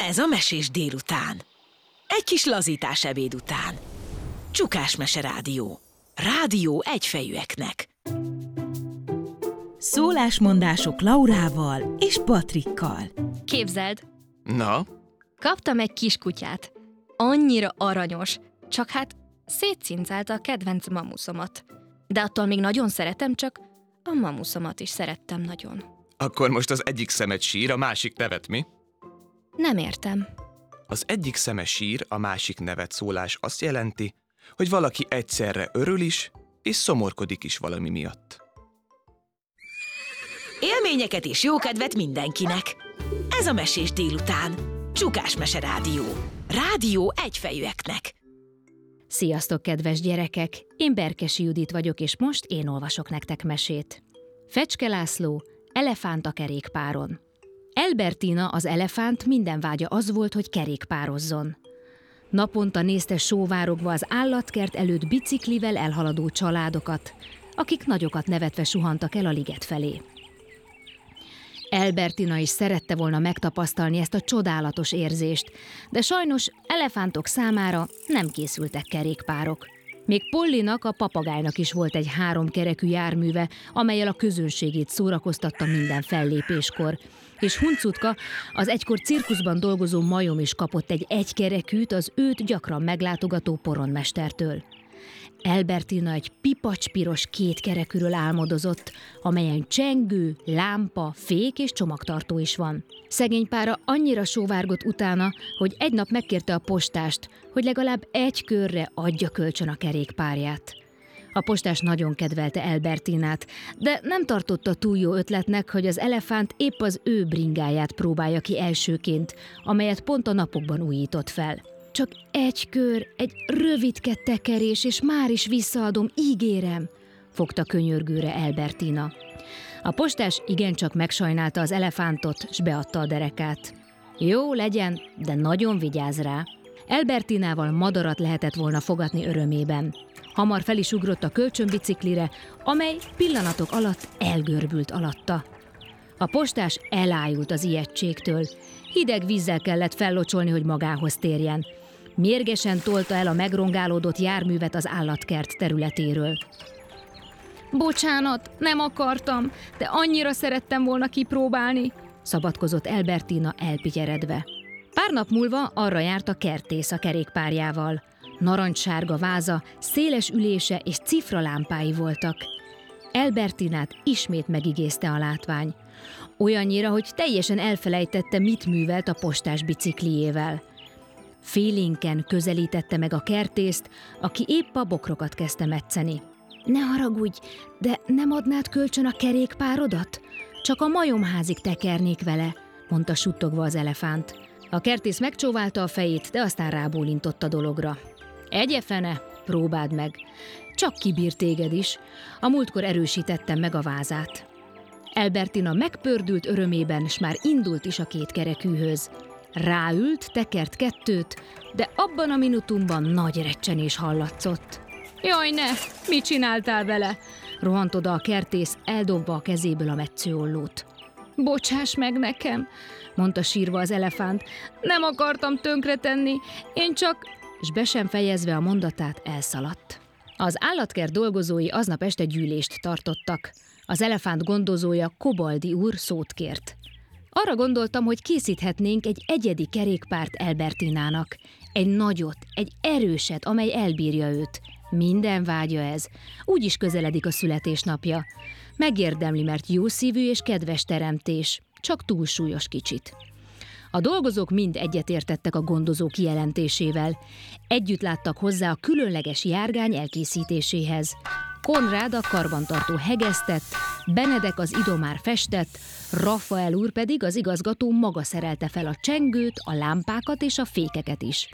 Ez a mesés délután. Egy kis lazítás ebéd után. Csukás Mese Rádió. Rádió egyfejűeknek. Szólásmondások Laurával és Patrikkal. Képzeld, Na? kaptam egy kiskutyát. Annyira aranyos, csak hát szétcincálta a kedvenc mamuszomat. De attól még nagyon szeretem, csak a mamuszomat is szerettem nagyon. Akkor most az egyik szemed sír, a másik nevet mi? Nem értem. Az egyik szeme sír, a másik nevet szólás azt jelenti, hogy valaki egyszerre örül is, és szomorkodik is valami miatt. Élményeket és jókedvet mindenkinek. Ez a mesés délután. Csukás Mese Rádió. Rádió egyfejűeknek. Sziasztok, kedves gyerekek! Én Berkesi Judit vagyok, és most én olvasok nektek mesét. Fecske László, Elefánt a kerékpáron. Albertina, az elefánt, minden vágya az volt, hogy kerékpározzon. Naponta nézte sóvárogva az állatkert előtt biciklivel elhaladó családokat, akik nagyokat nevetve suhantak el a liget felé. Albertina is szerette volna megtapasztalni ezt a csodálatos érzést, de sajnos elefántok számára nem készültek kerékpárok. Még Pollinak, a papagájnak is volt egy 3 kerekű járműve, amellyel a közönségét szórakoztatta minden fellépéskor, és Huncutka, az egykor cirkuszban dolgozó majom is kapott egy 1 kerekűt az őt gyakran meglátogató poronmestertől. Albertina egy pipacspiros 2 kerekűről álmodozott, amelyen csengő, lámpa, fék és csomagtartó is van. Szegény pára annyira sóvárgott utána, hogy egy nap megkérte a postást, hogy legalább 1 körre adja kölcsön a kerékpárját. A postás nagyon kedvelte Albertinát, de nem tartotta túl jó ötletnek, hogy az elefánt épp az ő bringáját próbálja ki elsőként, amelyet pont a napokban újított fel. Csak 1 kör, egy rövidke tekerés, és már is visszaadom, ígérem, fogta könyörgőre Albertina. A postás igencsak megsajnálta az elefántot, s beadta a derekát. Jó legyen, de nagyon vigyázz rá. Albertinával madarat lehetett volna fogadni örömében. Hamar fel is ugrott a kölcsönbiciklire, amely pillanatok alatt elgörbült alatta. A postás elájult az ijegységtől. Hideg vízzel kellett fellocsolni, hogy magához térjen. Mérgesen tolta el a megrongálódott járművet az állatkert területéről. Bocsánat, nem akartam, de annyira szerettem volna kipróbálni, szabadkozott Albertina elpityeredve. Pár nap múlva arra járt a kertész a kerékpárjával. Narancssárga váza, széles ülése és cifralámpái voltak. Albertinát ismét megigézte a látvány. Olyannyira, hogy teljesen elfelejtette, mit művelt a postás bicikliével. Félénken közelítette meg a kertészt, aki épp a bokrokat kezdte metszeni. Ne haragudj, de nem adnád kölcsön a kerékpárodat? Csak a majomházig tekernék vele, mondta suttogva az elefánt. A kertész megcsóválta a fejét, de aztán rábólintott a dologra. Egye fene, próbáld meg. Csak kibír téged is. A múltkor erősítettem meg a vázát. Albertina megpördült örömében, s már indult is a 2 kerekűhöz. Ráült, tekert 2, de abban a minutumban nagy recsenés hallatszott. Jaj ne, mit csináltál vele? Rohant oda a kertész, eldobva a kezéből a metszőollót. Bocsáss meg nekem, mondta sírva az elefánt. Nem akartam tönkretenni, én csak... És be sem fejezve a mondatát elszaladt. Az állatkert dolgozói aznap este gyűlést tartottak. Az elefánt gondozója, Kobaldi úr szót kért. Arra gondoltam, hogy készíthetnénk egy egyedi kerékpárt Albertinának. Egy nagyot, egy erőset, amely elbírja őt. Minden vágya ez. Úgyis közeledik a születésnapja. Megérdemli, mert jó szívű és kedves teremtés. Csak túlsúlyos kicsit. A dolgozók mind egyetértettek a gondozó kijelentésével. Együtt láttak hozzá a különleges járgány elkészítéséhez. Konrád a karbantartó hegesztett, Benedek az idomár festett, Rafael úr pedig az igazgató maga szerelte fel a csengőt, a lámpákat és a fékeket is.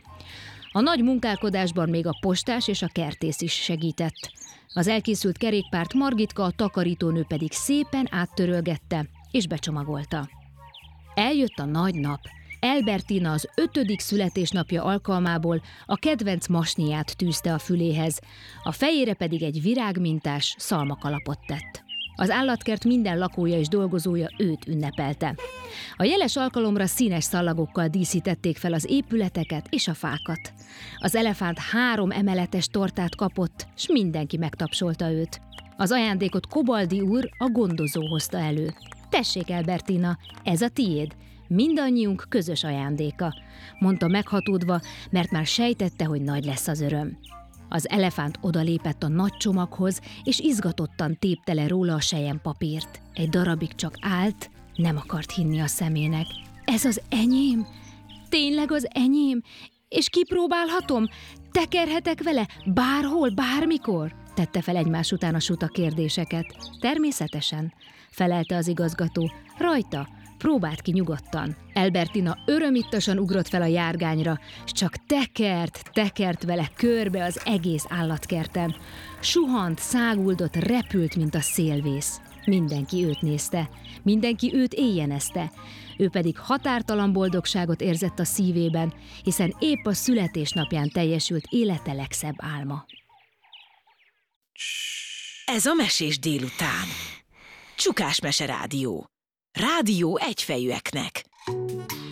A nagy munkálkodásban még a postás és a kertész is segített. Az elkészült kerékpárt Margitka, a takarítónő pedig szépen áttörölgette és becsomagolta. Eljött a nagy nap. Albertina az 5. születésnapja alkalmából a kedvenc masniát tűzte a füléhez, a fejére pedig egy virágmintás szalmakalapot tett. Az állatkert minden lakója és dolgozója őt ünnepelte. A jeles alkalomra színes szallagokkal díszítették fel az épületeket és a fákat. Az elefánt 3 emeletes tortát kapott, s mindenki megtapsolta őt. Az ajándékot Kobaldi úr, a gondozó hozta elő. Tessék, Albertina, ez a tiéd, mindannyiunk közös ajándéka, mondta meghatódva, mert már sejtette, hogy nagy lesz az öröm. Az elefánt odalépett a nagy csomaghoz, és izgatottan tépte le róla a selyempapírt. Egy darabig csak állt, nem akart hinni a szemének. Ez az enyém? Tényleg az enyém? És kipróbálhatom? Tekerhetek vele? Bárhol, bármikor? Tette fel egymás után a suta kérdéseket. Természetesen, felelte az igazgató. Rajta, próbált ki nyugodtan. Albertina örömittasan ugrott fel a járgányra, s csak tekert vele körbe az egész állatkerten. Suhant, száguldott, repült, mint a szélvész. Mindenki őt nézte, mindenki őt éjjenezte. Ő pedig határtalan boldogságot érzett a szívében, hiszen épp a születésnapján teljesült élete legszebb álma. Ez a Mesés délután. Csukás Mese Rádió. Rádió egyfejűeknek.